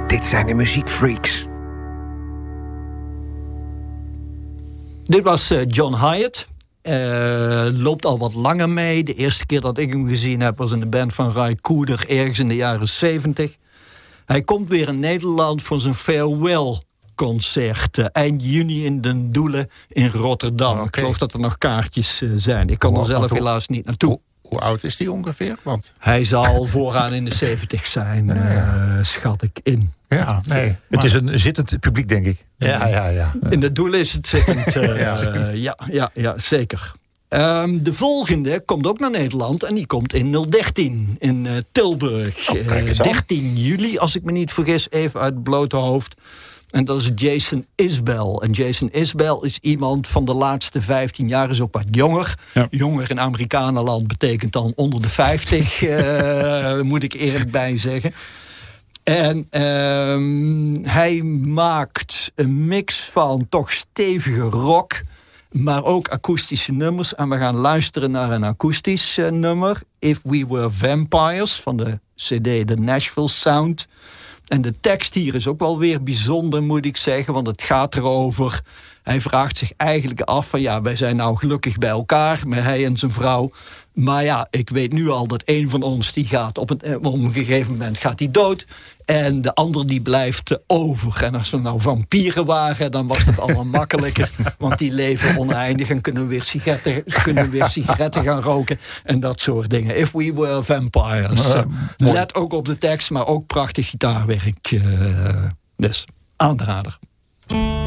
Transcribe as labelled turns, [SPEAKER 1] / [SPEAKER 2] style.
[SPEAKER 1] Dit zijn de muziekfreaks.
[SPEAKER 2] Dit was John Hiatt. Loopt al wat langer mee. De eerste keer dat ik hem gezien heb was in de band van Ray Cooder, ergens in de jaren 70. Hij komt weer in Nederland voor zijn farewell-concert. Eind juni in Den Doelen in Rotterdam. Okay. Ik geloof dat er nog kaartjes zijn. Ik kan er zelf helaas niet naartoe.
[SPEAKER 3] Hoe oud is die ongeveer? Want...
[SPEAKER 2] Hij zal vooraan in de 70 zijn, schat ik in.
[SPEAKER 3] Ja, nee. Maar...
[SPEAKER 4] Het is een zittend publiek, denk ik.
[SPEAKER 3] Ja.
[SPEAKER 2] In de Doelen is het zittend. Ja, zeker. De volgende komt ook naar Nederland en die komt in 013 in Tilburg. 13 juli, als ik me niet vergis, even uit het blote hoofd. En dat is Jason Isbell. En Jason Isbell is iemand van de laatste 15 jaar, is ook wat jonger. Ja. Jonger in Amerikanenland betekent dan onder de 50, moet ik eerlijk bij zeggen. En hij maakt een mix van toch stevige rock, maar ook akoestische nummers. En we gaan luisteren naar een akoestisch nummer. If We Were Vampires, van de CD The Nashville Sound. En de tekst hier is ook wel weer bijzonder, moet ik zeggen. Want het gaat erover. Hij vraagt zich eigenlijk af van ja, wij zijn nou gelukkig bij elkaar, met hij en zijn vrouw. Maar ja, ik weet nu al dat een van ons die gaat op een gegeven moment gaat die dood. En de ander die blijft over. En als we nou vampieren waren, dan was het allemaal makkelijker. Want die leven oneindig en kunnen weer sigaretten gaan roken. En dat soort dingen. If We Were Vampires. Let ook op de tekst, maar ook prachtig gitaarwerk. Dus aanrader.